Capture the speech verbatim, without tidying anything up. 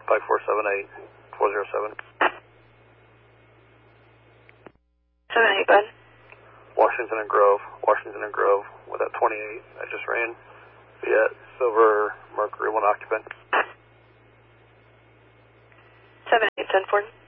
five four seven eight, four zero seven. seven eight, bud. Washington and Grove, Washington and Grove with that twenty-eight I just ran via Silver Mercury, one occupant. seven eight, ten four.